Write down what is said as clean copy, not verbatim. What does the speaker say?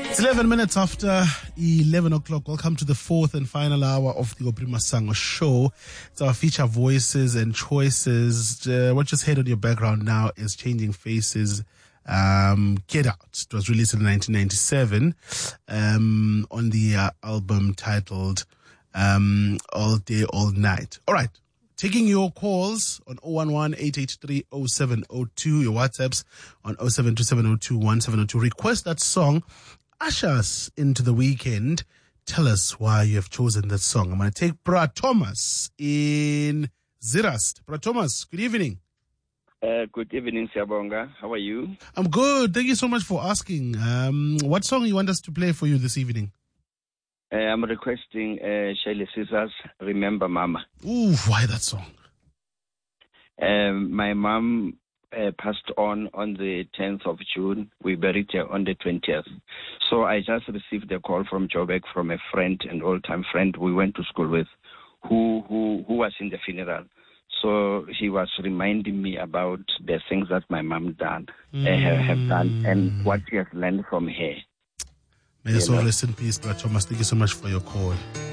It's 11 minutes after 11 o'clock. Welcome to the fourth and final hour of the Oprima Sango show. It's our feature Voices and Choices. What just heard on your background now is Changing Faces. Get Out. It was released in 1997 on the album titled All Day, All Night. All right. Taking your calls on 011-883-0702, your WhatsApps on 0727021702. Request that song. Usher us into the weekend. Tell us why you have chosen that song. I'm going to take Bra Thomas in Zeerust. Bra Thomas, good evening. Good evening, Siyabonga. How are you? I'm good. Thank you so much for asking. What song you want us to play for you this evening? I'm requesting Shirley Caesar's Remember Mama. Ooh, why that song? My mom passed on the 10th of June. We buried her on the 20th. So I just received a call from Joburg from a friend, an old-time friend we went to school with, who was in the funeral. So he was reminding me about the things that my mom have done and what she has learned from her. May your soul rest in peace, Brother Thomas. Thank you so much for your call.